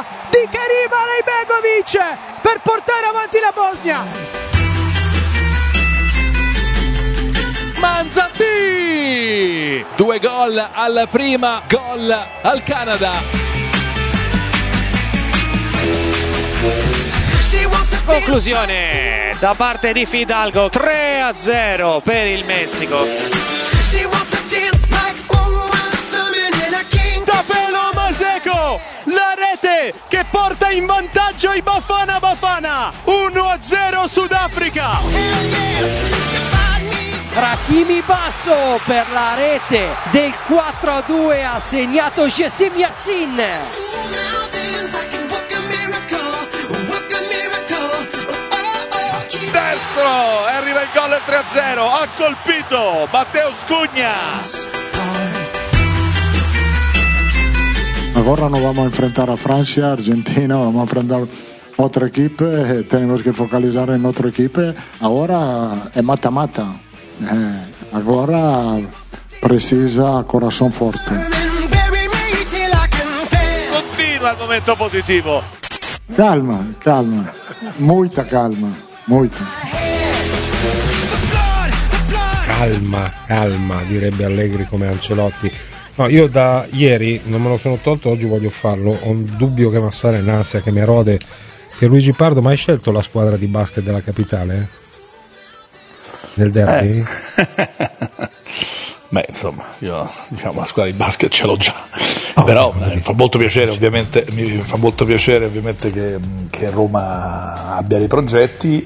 di Kerim Alejbegovic per portare avanti la Bosnia. Manzappi, 2 gol al prima, gol al Canada. Conclusione da parte di Fidalgo, 3-0 per il Messico. Tapelo Maseko, la rete che porta in vantaggio i Bafana Bafana, 1-0 Sudafrica. Brahimi Basso per la rete del 4-2, ha segnato Jessim Yassin. Destro, e arriva il gol del 3-0, ha colpito Mateus Cunha. Ahora nos vamos a enfrentar a Francia, Argentina, vamos a enfrentar otra equipo, tenemos que focalizar en otra equipo. Ahora es mata-mata, ahora precisa corazón fuerte. Continua il momento positivo. Calma, muita calma, muita. Calma, direbbe Allegri come Ancelotti. No, io da ieri non me lo sono tolto, oggi voglio farlo. Ho un dubbio che Massara e un'ansia che mi erode. Che Luigi Pardo, ma hai scelto la squadra di basket della capitale? Nel derby? Beh, insomma, io diciamo la squadra di basket ce l'ho già. Però mi fa molto piacere ovviamente che Roma abbia dei progetti.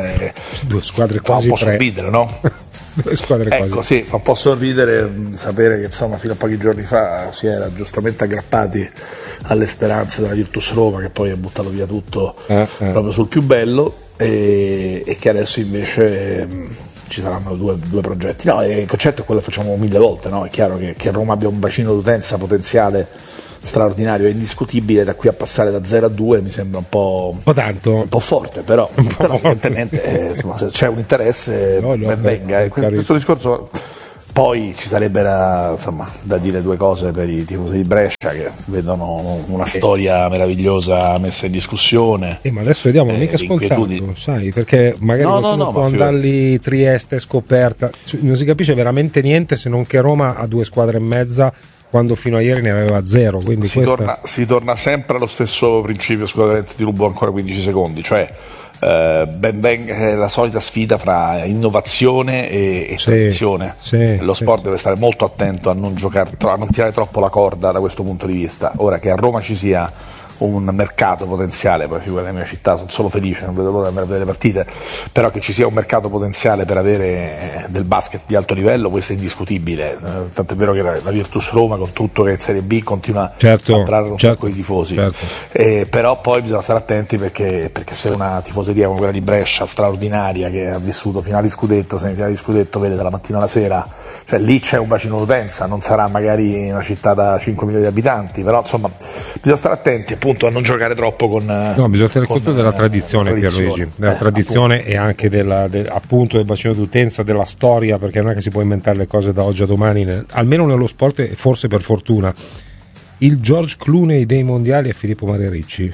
2 squadre fa quasi un po' 3. sorridere, no? 2 squadre ecco, quasi. sì, fa un po' sorridere sapere che insomma fino a pochi giorni fa si era giustamente aggrappati alle speranze della Virtus Roma, che poi ha buttato via tutto proprio sul più bello, e che adesso invece ci saranno due progetti. No, il concetto è quello che facciamo 1000 volte, no? È chiaro che Roma abbia un bacino d'utenza potenziale straordinario, è indiscutibile. Da qui a passare da 0-2 mi sembra un po' forte, però evidentemente se c'è un interesse ben venga. Questo discorso, poi ci sarebbe da dire 2 cose per i tifosi di Brescia, che vedono una storia meravigliosa messa in discussione. Ma adesso vediamo, mica scontato, sai, perché magari qualcuno può andare lì, Trieste scoperta, non si capisce veramente niente, se non che Roma ha 2 squadre e mezza quando fino a ieri ne aveva 0, quindi si torna sempre allo stesso principio. Scusate, ti rubo ancora 15 secondi, cioè ben venga la solita sfida fra innovazione e tradizione. Lo sport deve stare molto attento a non tirare troppo la corda da questo punto di vista. Ora che a Roma ci sia un mercato potenziale, poi figurati, la mia città, sono solo felice, non vedo l'ora di andare a vedere le partite, però che ci sia un mercato potenziale per avere del basket di alto livello, questo è indiscutibile. Tanto è vero che la Virtus Roma, con tutto che è in Serie B, continua a attrarre un sacco di tifosi, però poi bisogna stare attenti, perché se una tifoseria come quella di Brescia, straordinaria, che ha vissuto finali scudetto, semifinali di scudetto, vede dalla mattina alla sera, cioè lì c'è un bacino d'utenza, non sarà magari una città da 5 milioni di abitanti, però insomma bisogna stare attenti appunto a non giocare troppo con bisogna tenere conto della tradizione, Pierluigi, della tradizione e anche appunto del bacino d'utenza, della storia, perché non è che si può inventare le cose da oggi a domani, almeno nello sport, e forse per fortuna. Il George Clooney dei mondiali è Filippo Maria Ricci.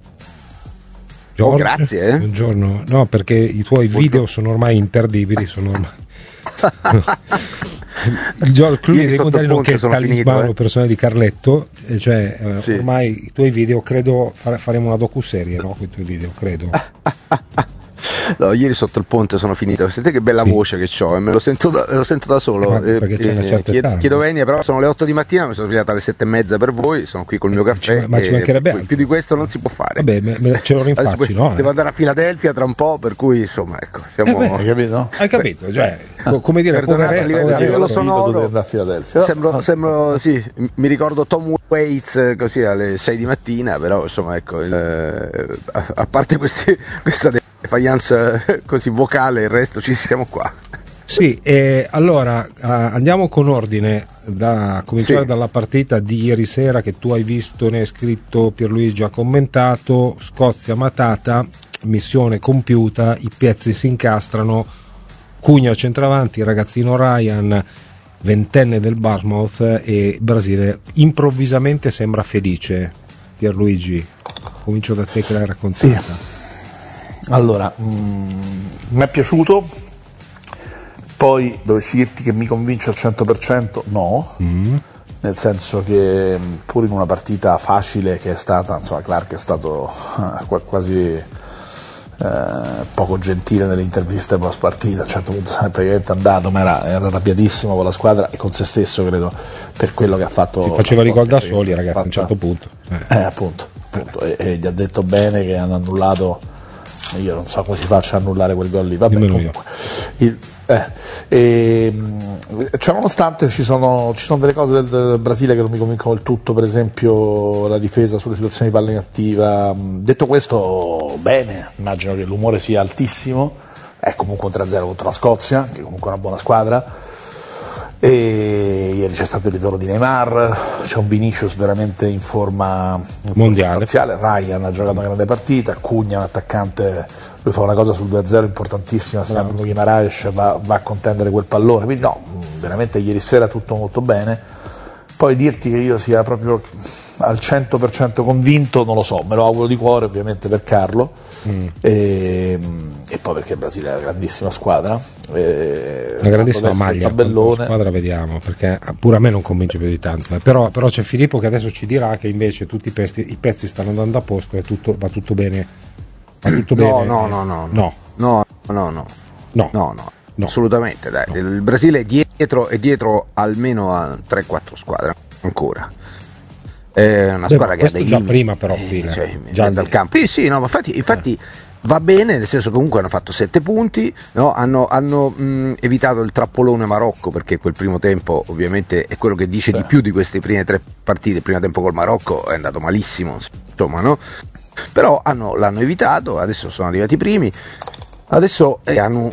George, grazie. Buongiorno. No, perché i tuoi video sono ormai imperdibili, il George Clooney dei mondiali, nonché il talismano personale di Carletto, cioè ormai i tuoi video, credo faremo una docuserie, no? Con i tuoi video, credo. No, ieri sotto il ponte sono finito. Sentite che bella voce che ho, e me lo sento da solo. Perché c'è una certa età. Chiedo venia, però sono le 8 di mattina, mi sono svegliato alle 7:30 per voi, sono qui col mio caffè. Ma ci mancherebbe altro. Più di questo non si può fare. Vabbè, ce lo rinfacci, no? Devo andare a Filadelfia tra un po', per cui insomma, ecco, siamo. Hai capito? Hai capito? Cioè, come dire, a livello sonoro a Filadelfia. Sembro sì, mi ricordo Tom Waits così alle 6 di mattina, però insomma, ecco, a parte questa defiance così vocale, il resto ci siamo qua. Sì, allora andiamo con ordine, da cominciare dalla partita di ieri sera che tu hai visto, ne hai scritto, Pierluigi ha commentato. Scozia matata, missione compiuta, i pezzi si incastrano, Cunha centravanti, il ragazzino Ryan, 20enne del Bournemouth, e Brasile improvvisamente sembra felice. Pierluigi, Comincio da te che l'hai raccontata. Sì. Allora, mi è piaciuto, poi dovessi dirti che mi convince al 100%, no, nel senso che pur in una partita facile che è stata, insomma Clark è stato quasi poco gentile nelle interviste post partita, a un certo punto è praticamente andato, ma era arrabbiatissimo con la squadra e con se stesso, credo, per quello che ha fatto. Si faceva i gol da soli, ragazzi, a un certo punto. Appunto. E gli ha detto bene che hanno annullato, io non so come si faccia a annullare quel gol lì, vabbè, comunque. Cioè, nonostante ci sono delle cose del Brasile che non mi convincono del tutto, per esempio la difesa sulle situazioni di palla inattiva. Detto questo, bene, immagino che l'umore sia altissimo, è comunque un 3-0 contro la Scozia, che comunque è una buona squadra, e ieri c'è stato il ritorno di Neymar, c'è un Vinicius veramente in forma mondiale, Ryan ha giocato una grande partita, Cugna, un attaccante, lui fa una cosa sul 2-0 importantissima, se Bruno Guimaraes va a contendere quel pallone, quindi no, veramente ieri sera tutto molto bene. Poi dirti che io sia proprio al 100% convinto, non lo so, me lo auguro di cuore ovviamente per Carlo, e poi perché il Brasile è una grandissima squadra, una grandissima maglia, squadra, vediamo, perché pure a me non convince più di tanto, però c'è Filippo che adesso ci dirà che invece tutti i pezzi stanno andando a posto e va tutto bene. No, assolutamente, dai. No. Il Brasile è dietro almeno a 3-4 squadre ancora. È una squadra che ha dei già limiti, prima però già dal campo. Sì, no, ma infatti va bene, nel senso che comunque hanno fatto 7 punti, no? Hanno evitato il trappolone Marocco, perché quel primo tempo ovviamente è quello che dice di più di queste prime 3 partite. Il primo tempo col Marocco è andato malissimo, insomma, no? Però l'hanno evitato, adesso sono arrivati i primi, adesso hanno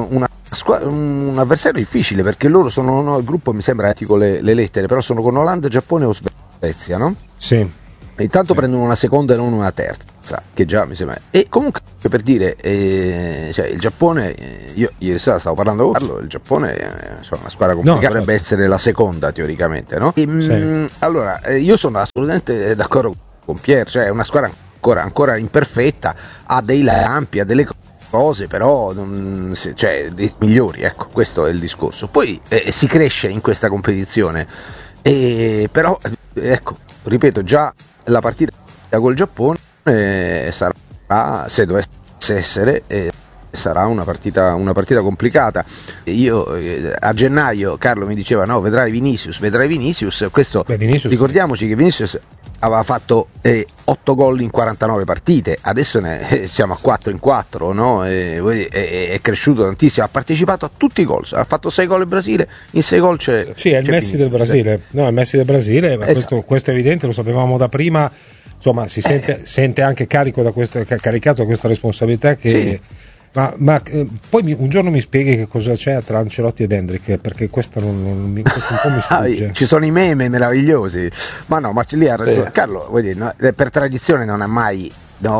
un avversario difficile, perché loro sono il gruppo, mi sembra, con le lettere, però sono con Olanda, Giappone o Svezia, no? Sì. E intanto prendono una seconda e non una terza, che già mi sembra. E comunque, per dire, cioè il Giappone, io ieri sera stavo parlando con Carlo, il Giappone è una squadra complicata, dovrebbe essere la seconda teoricamente, no? Allora, io sono assolutamente d'accordo con Pier, cioè è una squadra ancora imperfetta, ha dei lampi, ha delle cose, però dei migliori, ecco, questo è il discorso. Poi si cresce in questa competizione, però ecco, ripeto, già la partita col Giappone sarà, se dovesse essere, sarà una partita complicata. Io a gennaio Carlo mi diceva no, vedrai Vinicius, questo ricordiamoci che Vinicius aveva fatto 8 gol in 49 partite, adesso siamo a 4 in 4, no? È cresciuto tantissimo, ha partecipato a tutti i gol, ha fatto 6 gol in Brasile, in 6 gol c'è il Messi del Brasile, no, il Messi del Brasile, ma esatto. questo è evidente, lo sapevamo da prima, insomma si sente anche caricato da questa responsabilità che... Sì. Ma poi un giorno mi spieghi che cosa c'è tra Ancelotti ed Hendrick, perché questo un po' mi sfugge. Ci sono i meme meravigliosi, ma lì ha ragione Carlo, vuoi dire, no, per tradizione non ha mai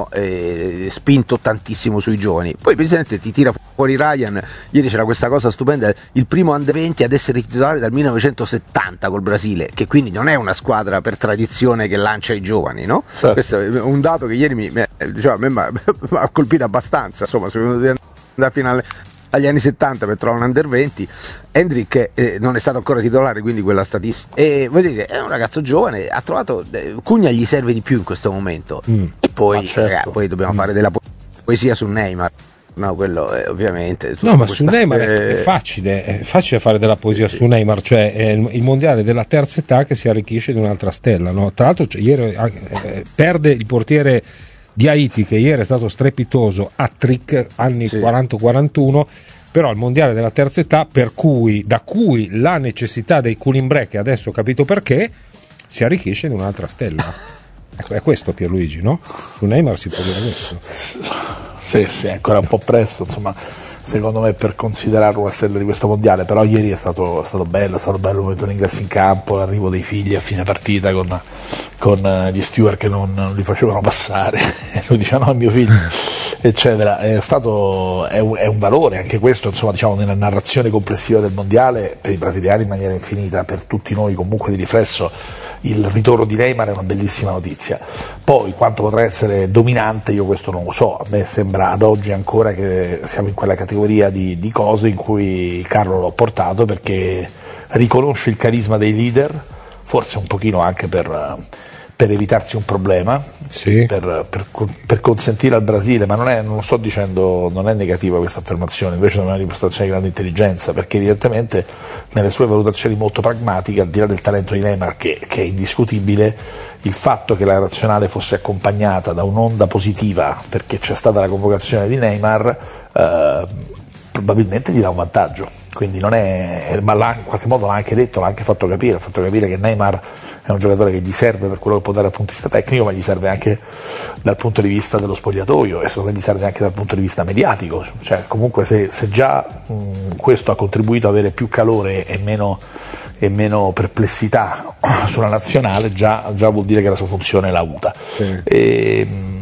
spinto tantissimo sui giovani. Poi il presidente ti tira fuori Ryan, ieri c'era questa cosa stupenda, il primo under 20 ad essere titolare dal 1970 col Brasile, che quindi non è una squadra per tradizione che lancia i giovani, no? Certo. Questo è un dato che ieri mi ha colpito abbastanza, insomma, secondo me andare fino agli anni 70 per trovare un under 20. Hendrick non è stato ancora titolare, quindi quella statistica, e vedete, è un ragazzo giovane, ha trovato, Cugna gli serve di più in questo momento, e poi, poi dobbiamo fare della poesia su Neymar. No, quello è ovviamente. No, ma su Neymar è facile fare della poesia su Neymar, cioè è il mondiale della terza età che si arricchisce di un'altra stella, no? Tra l'altro ieri perde il portiere di Haiti, che ieri è stato strepitoso, hat-trick, anni 40-41, però il mondiale della terza età, da cui la necessità dei cooling break, che adesso ho capito perché, si arricchisce di un'altra stella. È questo, Pierluigi, no? Su Neymar si può dire questo. Sì, è ancora un po' presto, insomma, secondo me, per considerarlo una stella di questo mondiale, però ieri è stato bello il momento dell'ingresso in campo, l'arrivo dei figli a fine partita con gli steward che non li facevano passare, e lui diceva no, è mio figlio, eccetera. È un valore anche questo, insomma, diciamo, nella narrazione complessiva del mondiale per i brasiliani in maniera infinita, per tutti noi comunque di riflesso. Il ritorno di Neymar è una bellissima notizia. Poi quanto potrà essere dominante io questo non lo so, a me sembra ad oggi ancora che siamo in quella categoria di cose in cui Carlo l'ho portato, perché riconosce il carisma dei leader, forse un pochino anche per evitarsi un problema, sì. per consentire al Brasile, ma non lo sto dicendo, non è negativa questa affermazione, invece è una dimostrazione di grande intelligenza, perché evidentemente nelle sue valutazioni molto pragmatiche, al di là del talento di Neymar che è indiscutibile, il fatto che la nazionale fosse accompagnata da un'onda positiva perché c'è stata la convocazione di Neymar probabilmente gli dà un vantaggio, quindi non è, ma in qualche modo l'ha anche detto, l'ha anche fatto capire che Neymar è un giocatore che gli serve per quello che può dare dal punto di vista tecnico, ma gli serve anche dal punto di vista dello spogliatoio e secondo me gli serve anche dal punto di vista mediatico, cioè comunque se già questo ha contribuito ad avere più calore e meno perplessità sulla nazionale, già vuol dire che la sua funzione l'ha avuta. Sì.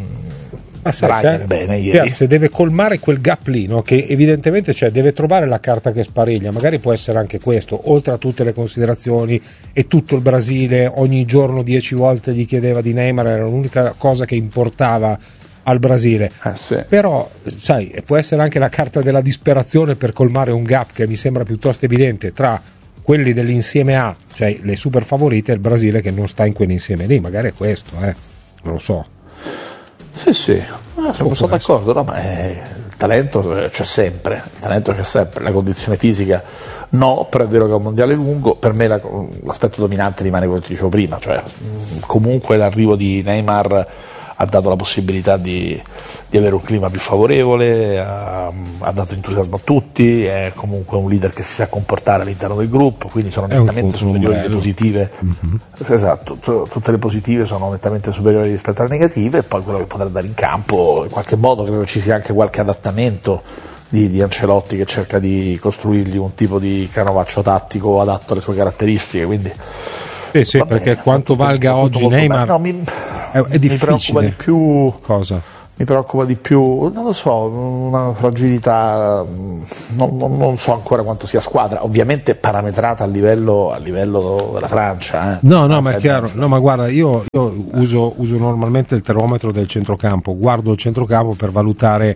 Bene, ieri. Se deve colmare quel gap lì, no? Che evidentemente, cioè, deve trovare la carta che spariglia, magari può essere anche questo, oltre a tutte le considerazioni e tutto il Brasile ogni giorno 10 volte gli chiedeva di Neymar, era l'unica cosa che importava al Brasile, sì. Però sai, può essere anche la carta della disperazione per colmare un gap che mi sembra piuttosto evidente tra quelli dell'insieme A, cioè le super favorite, e il Brasile che non sta in quell'insieme lì, magari è questo, non lo so. Sì, sono d'accordo, no, ma il talento c'è sempre, la condizione fisica no, però è vero che è un mondiale lungo, per me l'aspetto dominante rimane quello che ti dicevo prima, cioè comunque l'arrivo di Neymar ha dato la possibilità di avere un clima più favorevole, ha dato entusiasmo a tutti, è comunque un leader che si sa comportare all'interno del gruppo, quindi sono nettamente superiori le positive. Esatto, tutte le positive sono nettamente superiori rispetto alle negative, e poi quello che potrà dare in campo, in qualche modo credo ci sia anche qualche adattamento di Ancelotti che cerca di costruirgli un tipo di canovaccio tattico adatto alle sue caratteristiche, quindi sì, perché quanto valga oggi Neymar è difficile. Mi preoccupa di più cosa? Mi preoccupa di più, non lo so, una fragilità, non so ancora quanto sia squadra, ovviamente parametrata a livello della Francia. No, ma è chiaro. No, ma guarda, io uso normalmente il termometro del centrocampo, guardo il centrocampo per valutare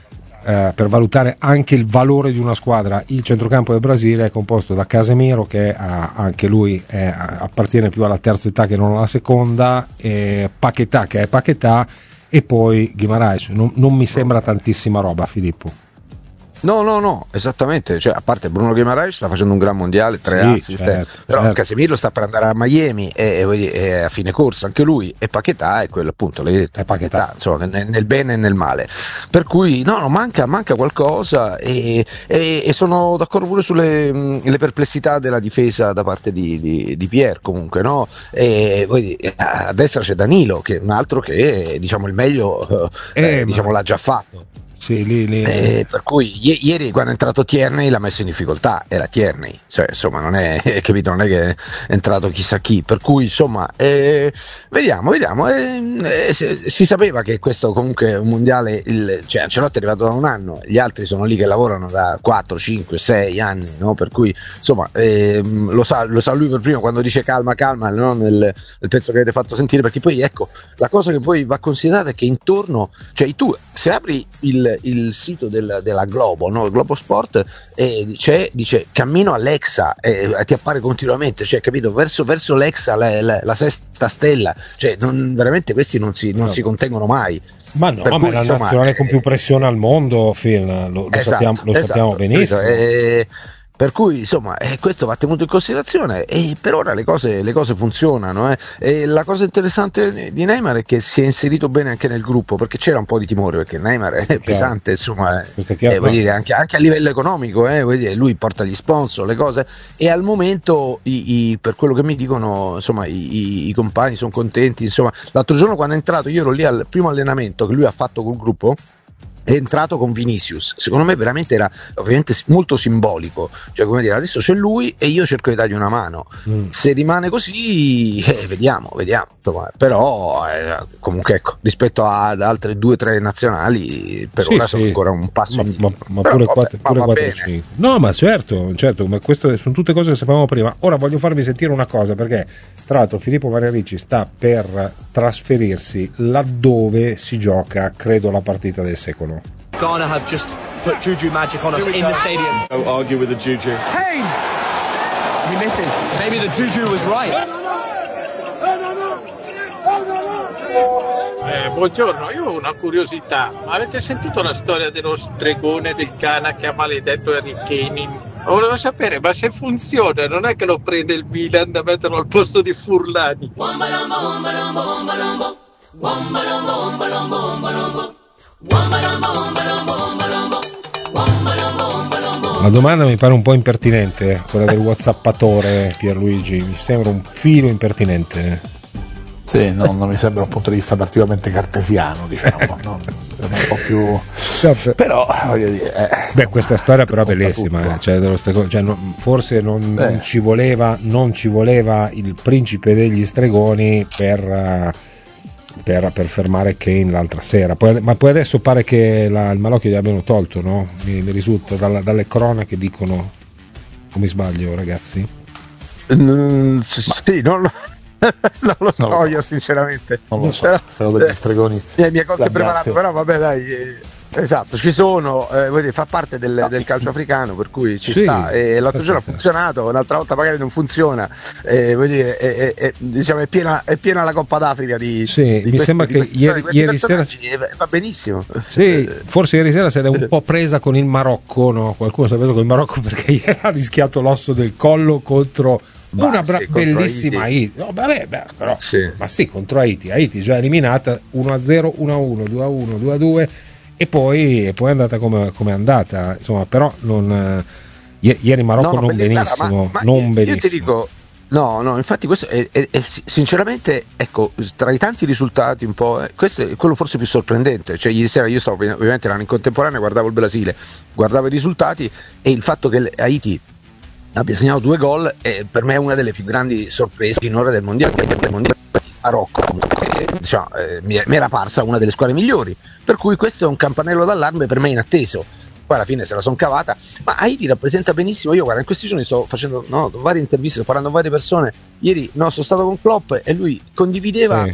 anche il valore di una squadra. Il centrocampo del Brasile è composto da Casemiro, che anche lui appartiene più alla terza età che non alla seconda, e Paquetá, che è Paquetá, e poi Guimarães. Non mi sembra tantissima roba, Filippo. No, esattamente, cioè, a parte Bruno Guimarães sta facendo un gran mondiale, 3 assist, però Casemiro sta per andare a Miami e a fine corsa anche lui, e Paquetá è quello, appunto, l'hai detto, Paquetá, insomma, nel bene e nel male, per cui no, manca qualcosa, e sono d'accordo pure sulle le perplessità della difesa da parte di Pierre, comunque, no? E poi a destra c'è Danilo, che è un altro che, diciamo, il meglio diciamo l'ha già fatto. Sì, lì. Per cui ieri quando è entrato Tierney l'ha messo in difficoltà, era Tierney, cioè insomma non è capito, non è che è entrato chissà chi, per cui insomma vediamo, si sapeva che questo comunque è un mondiale, cioè Ancelotti è arrivato da un anno, gli altri sono lì che lavorano da 4, 5, 6 anni, no? Per cui insomma lo sa lui per primo quando dice calma, no? nel pezzo che avete fatto sentire, perché poi ecco, la cosa che poi va considerata è che intorno, cioè tu se apri il sito della Globo, no? Globo Sport, dice cammino all'Exa, ti appare continuamente, cioè capito, verso l'Exa, la sesta stella, cioè veramente questi non si contengono mai. Ma no, ma è la nazionale con più pressione al mondo, Phil, lo sappiamo benissimo. Per cui insomma questo va tenuto in considerazione, e per ora le cose funzionano, E la cosa interessante di Neymar è che si è inserito bene anche nel gruppo, perché c'era un po' di timore, perché Neymar è pesante, insomma, vuol dire, anche a livello economico, vuol dire, lui porta gli sponsor, le cose, e al momento per quello che mi dicono, insomma, i compagni sono contenti, insomma. L'altro giorno quando è entrato, io ero lì al primo allenamento che lui ha fatto col gruppo, è entrato con Vinicius, secondo me veramente era ovviamente molto simbolico, cioè come dire, adesso c'è lui e io cerco di dargli una mano, se rimane così vediamo, però comunque ecco, rispetto ad altre 2-3 nazionali per ora sono ancora un passo indietro, ma pure 4-5. No, ma certo, ma queste sono tutte cose che sapevamo prima. Ora voglio farvi sentire una cosa, perché tra l'altro Filippo Mariarici sta per trasferirsi laddove si gioca, credo, la partita del secolo. Ghana have just put Juju magic on us in the stadium. Don't argue with the Juju. Kane! You missed it. Maybe the Juju was right. Buongiorno, io ho una curiosità. Avete sentito la storia dello stregone del Ghana che ha maledetto Harry Kane? Volevo sapere, ma se funziona, non è che lo prende il Milan da metterlo al posto di Furlani? La domanda mi pare un po' impertinente, quella del whatsappatore, Pierluigi, mi sembra un filo impertinente. Sì, non mi sembra un punto di vista particolarmente cartesiano, diciamo, un po' più... però voglio dire, questa storia però è bellissima, cioè, forse non ci voleva il principe degli stregoni per fermare Kane l'altra sera, ma poi adesso pare che il malocchio gli abbiano tolto, no? Mi risulta dalle cronache, dicono, o mi sbaglio, ragazzi? Sì, non lo so, io sinceramente non lo so, sono degli stregoni, mi ha cose preparato, però vabbè, dai, esatto, ci sono, fa parte del calcio africano, per cui ci sta, e l'altro giorno ha funzionato, un'altra volta magari non funziona, diciamo è piena la Coppa d'Africa di mi sembra che ieri sera va benissimo. Sì, forse ieri sera se l'è un po' presa con il Marocco, no? Qualcuno si è preso con il Marocco perché ieri ha rischiato l'osso del collo contro bellissima Haiti. No, però, ma sì, contro Haiti già eliminata 1-0, 1-1, 2-1, 2-2 e poi è andata come è andata, insomma, però ieri Marocco non benissimo, benissimo. Io ti dico, no, infatti questo è sinceramente, ecco, tra i tanti risultati un po', questo è quello forse più sorprendente, cioè ieri sera io stavo, ovviamente erano in contemporanea, guardavo il Brasile, guardavo i risultati e il fatto che Haiti abbia segnato 2 gol per me è una delle più grandi sorprese finora del mondiale. Marocco diciamo, mi era parsa una delle squadre migliori, per cui questo è un campanello d'allarme per me inatteso. Poi alla fine se la son cavata, ma Haiti rappresenta benissimo. Io guarda, in questi giorni sto facendo varie interviste, sto parlando con varie persone. Ieri sono stato con Klopp e lui condivideva